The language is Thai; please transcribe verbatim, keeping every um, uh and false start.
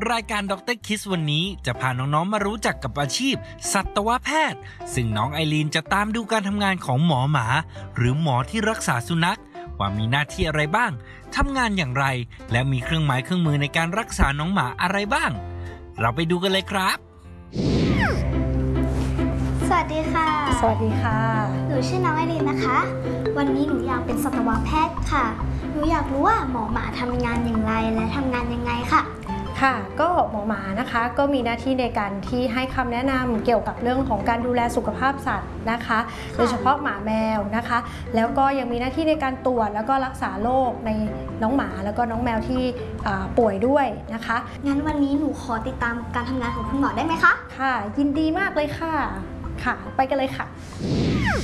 รายการด็อกเตอร์คิสวันนี้จะพาน้องๆมารู้จักกับอาชีพสัตวแพทย์ซึ่งน้องไอรีนจะตามดูการทำงานของหมอหมาหรือหมอที่รักษาสุนัขว่ามีหน้าที่อะไรบ้างทำงานอย่างไรและมีเครื่องหมายเครื่องมือในการรักษาน้องหมาอะไรบ้างเราไปดูกันเลยครับสวัสดีค่ะสวัสดีค่ะหนูชื่อน้องไอรีนนะคะวันนี้หนูอยากเป็นสัตวแพทย์ค่ะหนูอยากรู้ว่าหมอหมาทำงานอย่างไรและทำงานยังไงค่ะค่ะก็หมอหมานะคะก็มีหน้าที่ในการที่ให้คำแนะนำเกี่ยวกับเรื่องของการดูแลสุขภาพสัตว์นะคะโดยเฉพาะหมาแมวนะคะแล้วก็ยังมีหน้าที่ในการตรวจแล้วก็รักษาโรคในน้องหมาแล้วก็น้องแมวที่ป่วยด้วยนะคะงั้นวันนี้หนูขอติดตามการทำงานของคุณหมอได้ไหมคะค่ะยินดีมากเลยค่ะค่ะไปกันเลยค่ะ